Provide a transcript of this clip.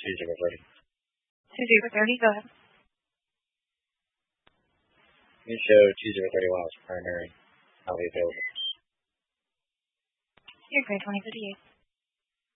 2030. 2030, go ahead. Can you show 2031 as primary, highly available? You're great, 2058.